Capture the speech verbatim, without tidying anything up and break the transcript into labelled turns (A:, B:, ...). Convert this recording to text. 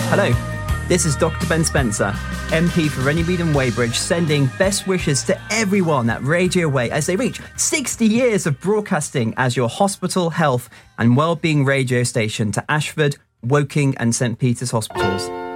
A: Hello, this is Doctor Ben Spencer, M P for Runnymede and Weybridge, sending best wishes to everyone at Radio Way as they reach sixty years of broadcasting as your hospital, health and wellbeing radio station to Ashford, Woking and St Peter's hospitals.